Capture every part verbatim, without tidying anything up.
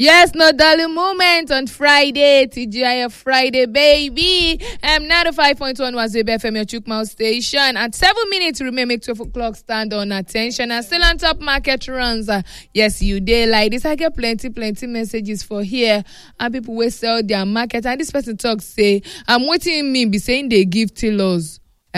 Yes, no darling moment on Friday. T G I F Friday, baby. Um, ninety-five point one was the B F M, your Chukmau station. At seven minutes, remain make twelve o'clock stand on attention. And still on top market runs. Uh, yes, you dare like this. I get plenty, plenty messages for here. And people will sell their market. And this person talks, say, I'm waiting me be saying they give tailors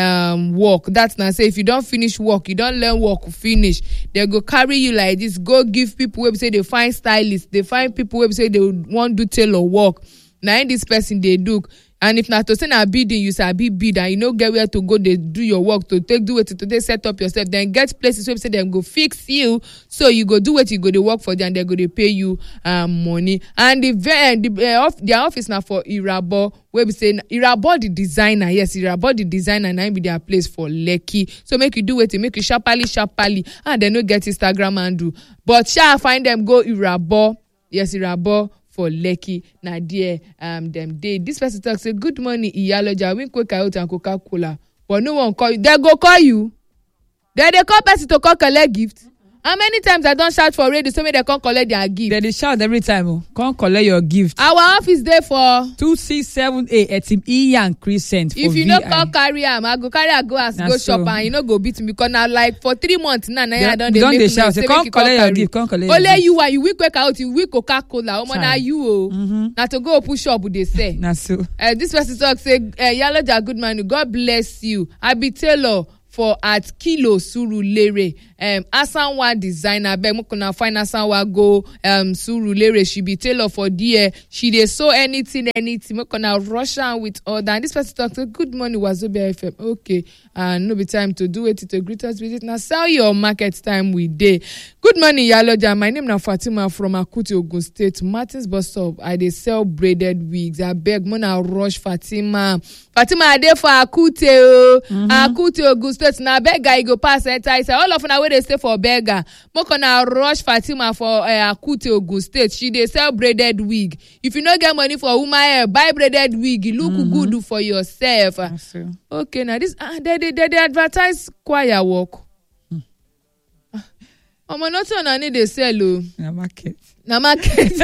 um work. That's not say if you don't finish work, you don't learn work finish, they go carry you like this, go give people who say they find stylists, they find people who say they want do tailor work. Now in this person they do, and if not to say na bidding, you say be bid and you know get where to go, they do your work to take do it to today set up yourself, then get places where say them go fix you, so you go do what you go to work for them and they go to pay you um money. And the the uh, off, their office now for Irabo, where we say Irabo the designer, yes, Irabo the designer, and be their place for Lekki. So make you do it, make you sharply, sharply, and they no get Instagram and do. But shall find them go Irabo, yes, Irabo for Lekki. Now dear um them day. This person talks say good morning, Iyaloja, win quick out and Coca-Cola. But no one call you. They go call you. Then they call person to call collect gift. How many times I don't shout for radio so they can't collect their gift? They, they shout every time. Oh. Can't collect your gift. Our office there for two six seven eight at Ian Crescent. If you don't call carry am, I go carry I go as go so. Shop and you know go beat me because now like for three months now now I don't they make they shout. Say, can't collect your gift. Can't collect. Only you and you will quick out. You will Coca-Cola. Oh man, now you oh. Mm-hmm. Now to go push up they say. That's so. Uh, this person talk say uh, Yaloja good man. God bless you. I be Taylor for at Kilo Surulere. Um, Asanwa designer. Beg mo kuna find Asanwa go um Surulere. She be Taylor for dear. She dey sew anything, anything. Mo kuna rush on with order. And this person talk say good morning Wazobia F M. Okay, and uh, no be time to do it to greet us visit. Now sell your market time with day. Good morning Yaloja. My name na Fatima from Akute Ogun State. Martins bus stop. I dey sell braided wigs. I beg mo na rush Fatima. Fatima I dey for Akute o. Mm-hmm. Akute Ogun State. Now beggar you go pass enter. I say all of una wey dey stay for beggar. Mo gonna rush Fatima for uh, Akute Ogun State. She dey sell braided wig. If you no get money for woman hair, buy braided wig. Look mm-hmm. good for yourself. Okay, now this uh, they, they they they advertise choir work. Omo not on any dey sell o. Na market. Na market.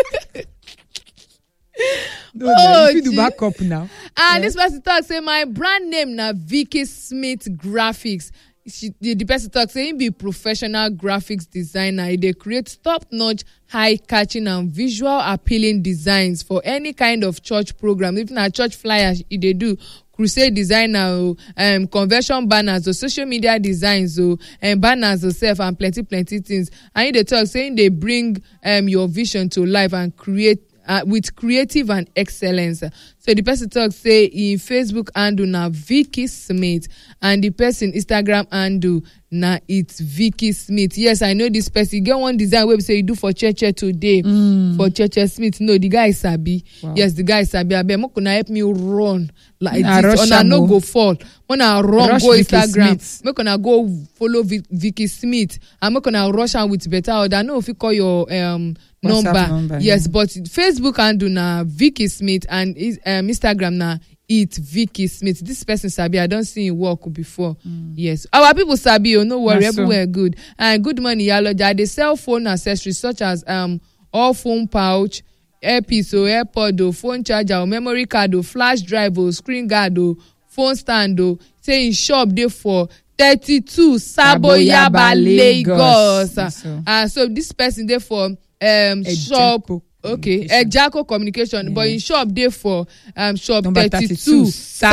No, oh, you do back up now. Ah, yeah. This person talk say my brand name na Vicky Smith Graphics. She, the, the person talk say he be professional graphics designer. They create top-notch, high-catching and visual appealing designs for any kind of church program. Even a church flyer, they do crusade designer, um, conversion banners, or social media designs, or and banners yourself and plenty, plenty things. And they talk saying they bring um your vision to life and create. Uh, with creative and excellence. So the person talk say in Facebook handle na Vicky Smith and the person Instagram handle na it's Vicky Smith. Yes, I know this person. You get one design where we say you do for Church today mm. for Church Smith. No, the guy is sabi. Wow. Yes, the guy is sabi. I bet mo kuna help me run like nah, this. Ona no go fall. Mona run rush go Vicky Instagram. Mo kuna go follow v- Vicky Smith. And mo kuna rush am with better order. I know if you call your um. Number. number yes yeah. But Facebook handle na Vicky Smith and um, Instagram na it Vicky Smith. This person sabi, I don't see him work before. Mm. Yes, our people sabi, oh, no worry, That's everywhere so. Good. And good morning Yaloja. They sell phone accessories such as um all phone pouch, earpiece or AirPod or phone charger or memory card or flash drive or screen guard or phone stand or say in shop they for thirty-two Saboyaba Lagos. And so. Uh, so this person they for um shop okay Ejako Communication yeah. But in shop dey for um shop number thirty-two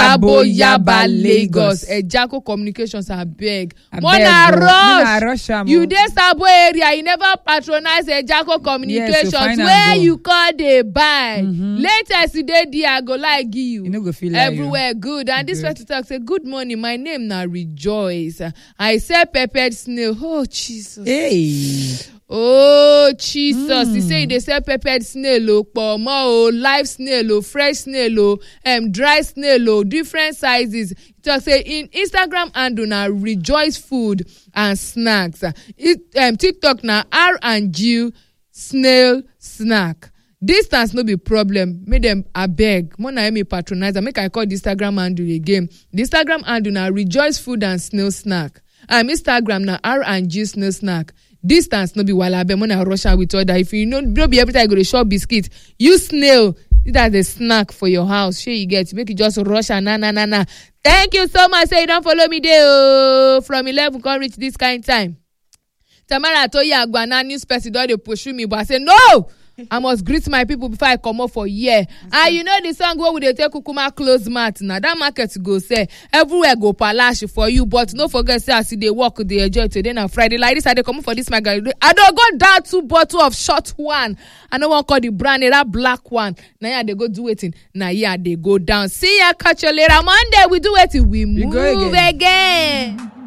Saboyaba Lagos. Ejako Communications abeg mona rush you dey Sabo area, you never patronize Ejako Communications. Yes, where you call dey buy mm-hmm. Latest you dey there I go like give you, you no go feel like everywhere you. Good. And good. This person talk say good morning, my name na Rejoice. I sell peppered snail. Oh Jesus, hey. Oh Jesus! Mm. He say they sell peppered snail, oh, pomo, oh, live snail, oh, fresh snail, oh, um, dry snail, oh, different sizes. Just say in Instagram handle na Rejoice Food and Snacks. It um TikTok na R and G Snail Snack. Distance no be problem. Make them abeg. Mona me patronize. Make I call the Instagram handle again. The Instagram handle na Rejoice Food and Snail Snack. Um, Instagram na R and G Snail Snack. distance no be wahala but when I rush am with other. If you know no be every time you go to shop biscuit, use snail. That's a snack for your house. Sure you get make you just rush and na na na na. Thank you so much. Say you don't follow me there oh. From eleven come reach this kind of time. Tamara told you Agbana news person don dey pursue me, but I say no. I must greet my people before I come up for year. And you know the song where we dey take Kukuma close mat now. That market go say everywhere go palash for you, but no forget say as you dey work, dey enjoy today na Friday. Like this, I dey come for this magazine. I don't go down two bottle of short one. I don't want call the brand that black one. Now yeah, they go do it in. Now yeah, they go down. See ya, catch you later. Monday we do it. We move again. again.